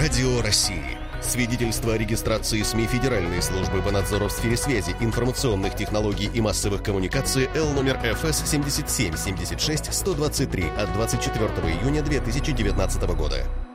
Радио России. Свидетельство о регистрации СМИ Федеральной службы по надзору в сфере связи, информационных технологий и массовых коммуникаций Л номер ФС 77 76 123 от 24 июня 2019 года.